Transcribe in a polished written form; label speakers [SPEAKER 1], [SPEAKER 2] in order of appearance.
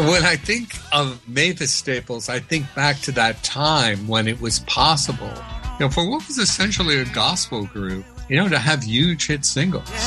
[SPEAKER 1] When I think of Mavis Staples, I think back to that time when it was possible, for what was essentially a gospel group, to have huge hit singles.